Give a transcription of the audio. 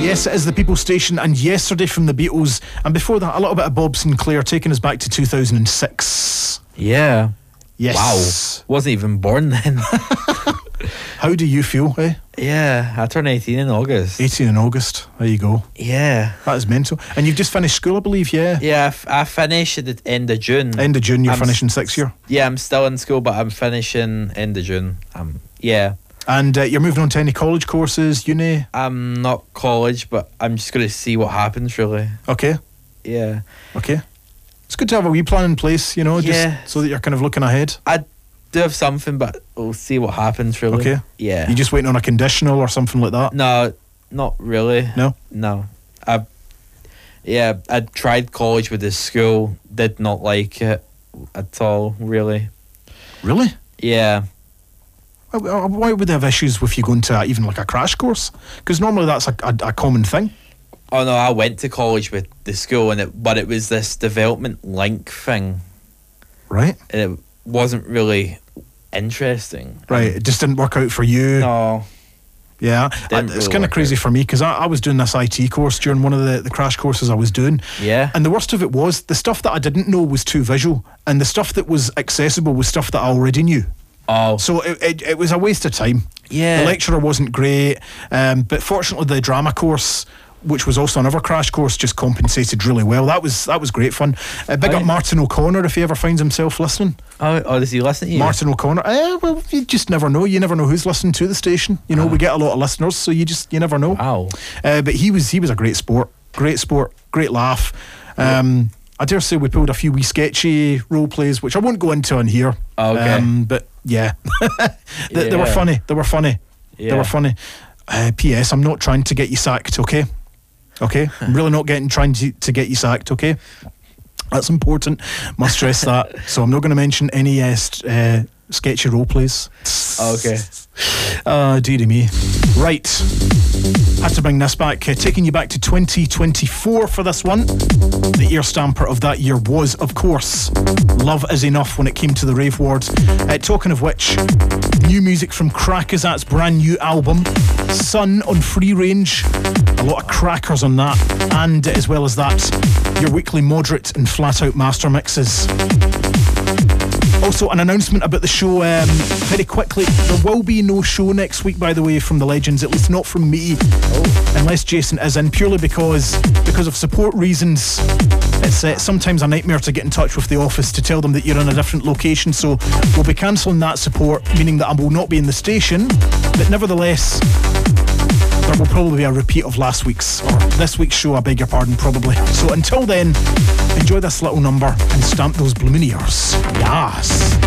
Yes, it is the People Station, and Yesterday from the Beatles, and before that a little bit of Bob Sinclair, taking us back to 2006. Yeah. Yes. Wow. Wasn't even born then. How do you feel, eh? Yeah, I turned 18 in August. 18 in August, there you go. Yeah. That is mental. And you've just finished school, I believe, yeah? Yeah, I finish at the end of June. End of June, you're I'm finishing 6th year? Yeah, I'm still in school, but I'm finishing end of June. Yeah. And you're moving on to any college courses, uni? I'm not college, but I'm just going to see what happens, really. Okay. Yeah. Okay. It's good to have a wee plan in place, you know, Yeah. just so that you're kind of looking ahead. I do have something, but we'll see what happens, really. Okay. Yeah. You just waiting on a conditional or something like that? No, not really. No? No. I tried college with this school, did not like it at all, really. Really? Yeah. Why would they have issues with you going to even like a crash course? Because normally that's a common thing. Oh no, I went to college with the school, but it was this development link thing. Right. And it wasn't really interesting. Right, it just didn't work out for you. No. Yeah, Didn't it's really kind of work crazy out. for me because I was doing this IT course during one of the crash courses I was doing. Yeah. And the worst of it was the stuff that I didn't know was too visual, and the stuff that was accessible was stuff that I already knew. Oh. So it was a waste of time. Yeah. The lecturer wasn't great, but fortunately the drama course, which was also another crash course, just compensated really well. That was great fun. Big up Martin O'Connor if he ever finds himself listening. Oh, does he listen to you? Martin O'Connor. Well, you just never know. You never know who's listening to the station. You know, we get a lot of listeners, so you never know. Wow. But he was a great sport. Great laugh. I dare say we pulled a few wee sketchy role plays, which I won't go into on here. Okay. But yeah, they were funny. They were funny. Yeah. They were funny. P.S. I'm not trying to get you sacked, okay? Okay? I'm really not trying to get you sacked, okay? That's important. Must stress that. So I'm not going to mention any sketchy role plays. Okay. Dearie me. Right. Had to bring this back. Taking you back to 2024 for this one. The ear stamper of that year was, of course, Love Is Enough when it came to the rave ward. Talking of which, new music from Crackazat's brand new album, Sun on Free Range. A lot of crackers on that. And as well as that, your weekly moderate and flat out master mixes. Also, an announcement about the show very quickly. There will be no show next week, by the way, from the Legends, at least not from me, unless Jason is in, purely because of support reasons. It's sometimes a nightmare to get in touch with the office to tell them that you're in a different location, so we'll be cancelling that support, meaning that I will not be in the station, but nevertheless, there will probably be a repeat of last week's, or this week's show, I beg your pardon, probably. So until then, enjoy this little number and stamp those bloomin' ears. Yes.